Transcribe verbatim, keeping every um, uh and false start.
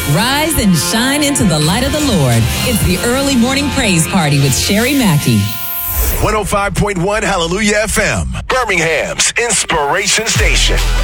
Rise and shine into the light of the Lord. It's the Early Morning Praise Party with Sherry Mackey. one oh five point one Hallelujah F M, Birmingham's inspiration station.